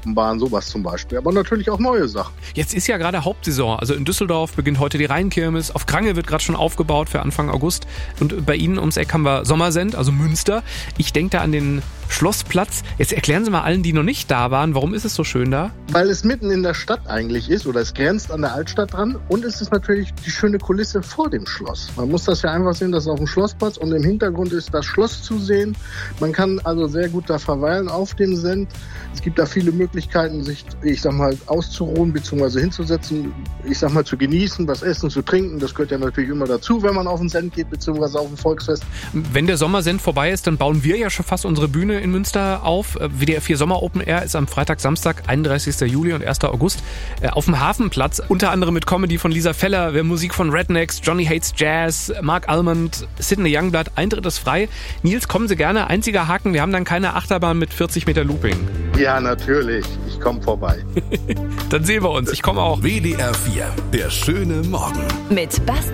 Truppenbahn, sowas zum Beispiel. Aber natürlich auch neue Sachen. Jetzt ist ja gerade Hauptsaison. Also in Düsseldorf beginnt heute die Rheinkirmes. Auf Krange wird gerade schon aufgebaut für Anfang August. Und bei Ihnen ums Eck haben wir Sommersend, also Münster. Ich denke da an den Schlossplatz. Jetzt erklären Sie mal allen, die noch nicht da waren, warum ist es so schön da? Weil es mitten in der Stadt eigentlich ist oder es grenzt an der Altstadt dran und es ist natürlich die schöne Kulisse vor dem Schloss. Man muss das ja einfach sehen, das ist auf dem Schlossplatz und im Hintergrund ist das Schloss zu sehen. Man kann also sehr gut da verweilen auf dem Send. Es gibt da viele Möglichkeiten, sich, auszuruhen bzw. hinzusetzen, zu genießen, was essen, zu trinken. Das gehört ja natürlich immer dazu, wenn man auf den Send geht bzw. auf ein Volksfest. Wenn der Sommersend vorbei ist, dann bauen wir ja schon fast unsere Bühne in Münster auf. WDR 4 Sommer Open Air ist am Freitag, Samstag, 31. Juli und 1. August auf dem Hafenplatz. Unter anderem mit Comedy von Lisa Feller, Musik von Rednecks, Johnny Hates Jazz, Mark Almond, Sidney Youngblood. Eintritt ist frei. Nils, kommen Sie gerne. Einziger Haken, wir haben dann keine Achterbahn mit 40 Meter Looping. Ja, natürlich. Ich komme vorbei. Dann sehen wir uns. Ich komme auch. WDR 4, der schöne Morgen. Mit Bastian